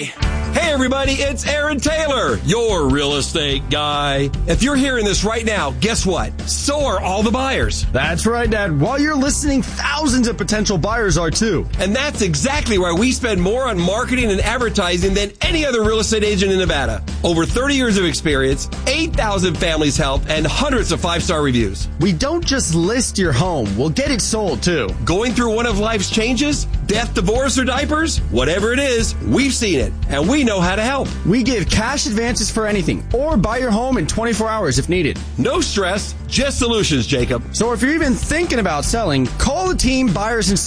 Hey everybody, it's Aaron Taylor, your real estate guy. If you're hearing this right now, guess what? So are all the buyers. That's right, Dad. While you're listening, thousands of potential buyers are too. And that's exactly why we spend more on marketing and advertising than any other real estate agent in Nevada. Over 30 years of experience, 8,000 families helped, and hundreds of 5-star reviews. We don't just list your home, we'll get it sold too. Going through one of life's changes? Death, divorce, or diapers? Whatever it is, we've seen it, and we know how to help. We give cash advances for anything, or buy your home in 24 hours if needed. No stress, just solutions, Jacob. So if you're even thinking about selling, call the team Buyers and